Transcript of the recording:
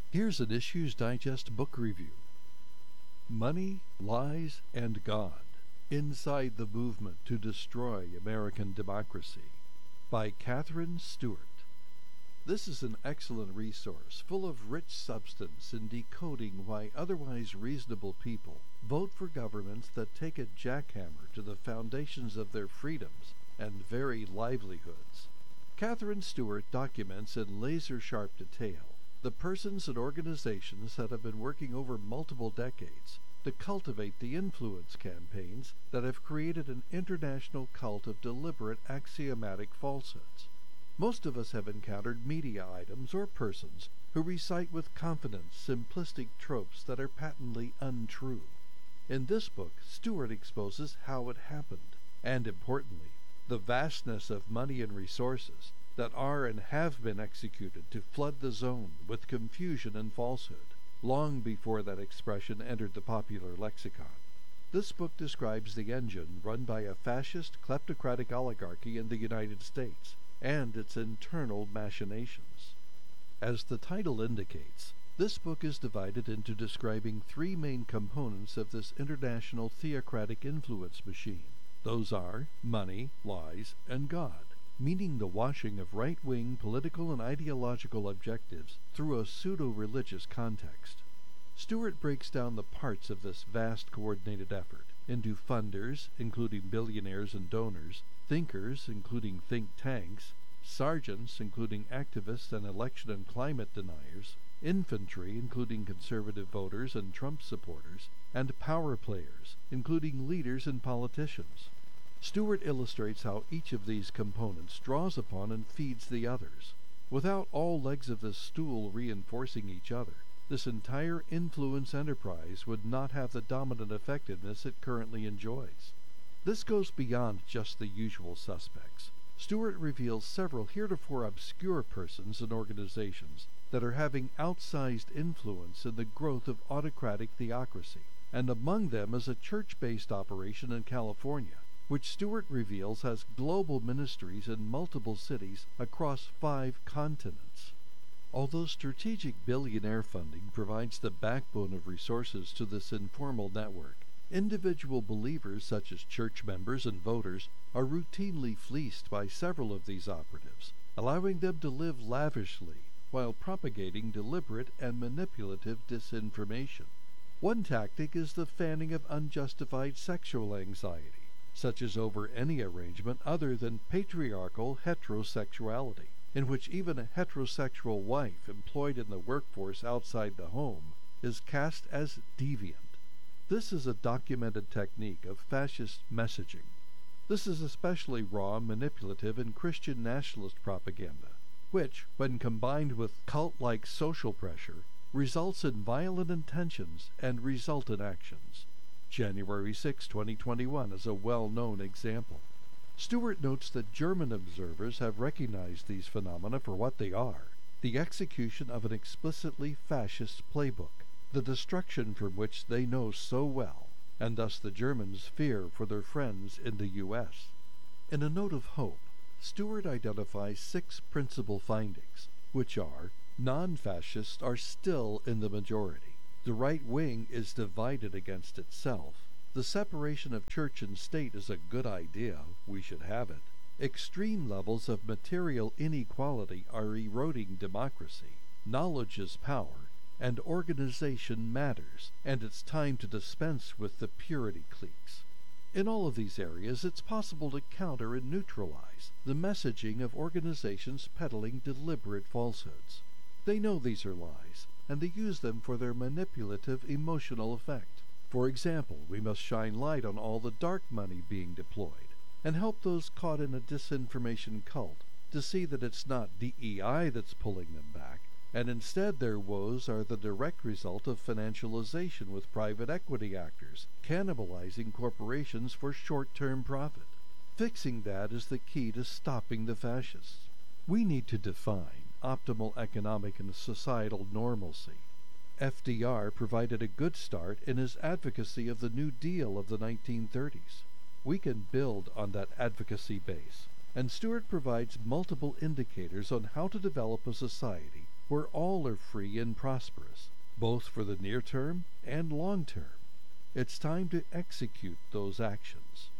Here's an Issues Digest book review. Money, Lies, and God: Inside the Movement to Destroy American Democracy by Katherine Stewart. This is an excellent resource full of rich substance in decoding why otherwise reasonable people vote for governments that take a jackhammer to the foundations of their freedoms and very livelihoods. Katherine Stewart documents in laser-sharp detail the persons and organizations that have been working over multiple decades to cultivate the influence campaigns that have created an international cult of deliberate axiomatic falsehoods. Most of us have encountered media items or persons who recite with confidence simplistic tropes that are patently untrue. In this book, Stewart exposes how it happened, and importantly, the vastness of money and resources that are and have been executed to flood the zone with confusion and falsehood, long before that expression entered the popular lexicon. This book describes the engine run by a fascist kleptocratic oligarchy in the United States, and its internal machinations. As the title indicates, this book is divided into describing three main components of this international theocratic influence machine. Those are money, lies, and God, meaning the washing of right-wing political and ideological objectives through a pseudo-religious context. Stewart breaks down the parts of this vast coordinated effort into funders, including billionaires and donors, thinkers, including think tanks, sergeants, including activists and election and climate deniers, infantry, including conservative voters and Trump supporters, and power players, including leaders and politicians. Stewart illustrates how each of these components draws upon and feeds the others. Without all legs of the stool reinforcing each other, this entire influence enterprise would not have the dominant effectiveness it currently enjoys. This goes beyond just the usual suspects. Stewart reveals several heretofore obscure persons and organizations that are having outsized influence in the growth of autocratic theocracy, and among them is a church-based operation in California, which Stewart reveals has global ministries in multiple cities across 5 continents. Although strategic billionaire funding provides the backbone of resources to this informal network, individual believers such as church members and voters are routinely fleeced by several of these operatives, allowing them to live lavishly while propagating deliberate and manipulative disinformation. One tactic is the fanning of unjustified sexual anxiety, such as over any arrangement other than patriarchal heterosexuality, in which even a heterosexual wife employed in the workforce outside the home is cast as deviant. This is a documented technique of fascist messaging. This is especially raw and manipulative in Christian nationalist propaganda, which, when combined with cult-like social pressure, results in violent intentions and resultant actions. January 6, 2021 is a well-known example. Stewart notes that German observers have recognized these phenomena for what they are: the execution of an explicitly fascist playbook, the destruction from which they know so well, and thus the Germans fear for their friends in the U.S. In a note of hope, Stewart identifies 6 principal findings, which are: non-fascists are still in the majority, the right wing is divided against itself, the separation of church and state is a good idea, we should have it, extreme levels of material inequality are eroding democracy, knowledge is power, and organization matters, and it's time to dispense with the purity cliques. In all of these areas, it's possible to counter and neutralize the messaging of organizations peddling deliberate falsehoods. They know these are lies, and they use them for their manipulative emotional effect. For example, we must shine light on all the dark money being deployed, and help those caught in a disinformation cult to see that it's not DEI that's pulling them back, and instead their woes are the direct result of financialization with private equity actors, cannibalizing corporations for short-term profit. Fixing that is the key to stopping the fascists. We need to define optimal economic and societal normalcy. FDR provided a good start in his advocacy of the New Deal of the 1930s. We can build on that advocacy base, and Stewart provides multiple indicators on how to develop a society where all are free and prosperous, both for the near term and long term. It's time to execute those actions.